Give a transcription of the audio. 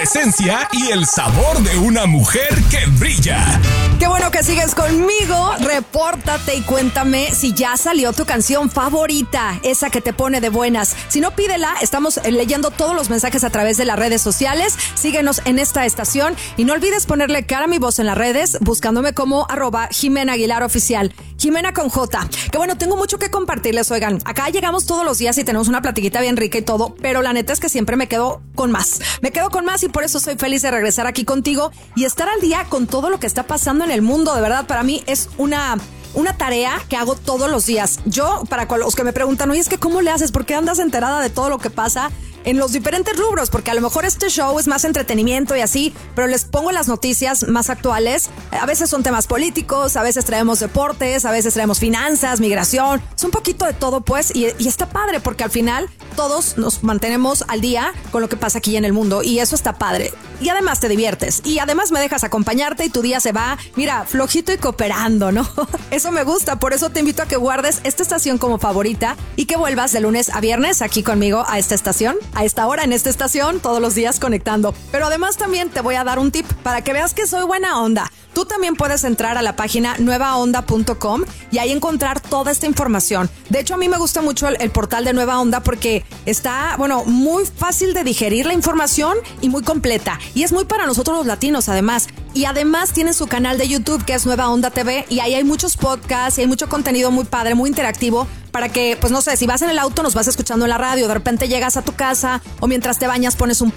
presencia y el sabor de una mujer que brilla. Qué bueno que sigues conmigo. Repórtate y cuéntame si ya salió tu canción favorita, esa que te pone de buenas. Si no, pídela. Estamos leyendo todos los mensajes a través de las redes sociales. Síguenos en esta estación y no olvides ponerle cara a mi voz en las redes, buscándome como @Jimena Aguilar Oficial. Jimena con J. Que bueno, tengo mucho que compartirles. Oigan, acá llegamos todos los días y tenemos una platiquita bien rica y todo, pero la neta es que siempre me quedo con más. Me quedo con más y por eso soy feliz de regresar aquí contigo y estar al día con todo lo que está pasando en el mundo. De verdad, para mí es una tarea que hago todos los días. Yo, para los que me preguntan, oye, es que ¿cómo le haces? ¿Por qué andas enterada de todo lo que pasa en los diferentes rubros? Porque a lo mejor este show es más entretenimiento y así, pero les pongo las noticias más actuales. A veces son temas políticos, a veces traemos deportes, a veces traemos finanzas, migración. Es un poquito de todo, pues, y está padre porque al final todos nos mantenemos al día con lo que pasa aquí en el mundo y eso está padre. Y además te diviertes y además me dejas acompañarte y tu día se va, mira, flojito y cooperando, ¿no? Eso me gusta, por eso te invito a que guardes esta estación como favorita y que vuelvas de lunes a viernes aquí conmigo a esta estación, a esta hora en esta estación, todos los días conectando. Pero además también te voy a dar un tip para que veas que soy buena onda. Tú también puedes entrar a la página nuevaonda.com y ahí encontrar toda esta información. De hecho, a mí me gusta mucho el portal de Nueva Onda porque está, bueno, muy fácil de digerir la información y muy completa. Y es muy para nosotros los latinos, además. Y además tiene su canal de YouTube, que es Nueva Onda TV, y ahí hay muchos podcasts y hay mucho contenido muy padre, muy interactivo, para que, pues no sé, si vas en el auto nos vas escuchando en la radio, de repente llegas a tu casa o mientras te bañas pones un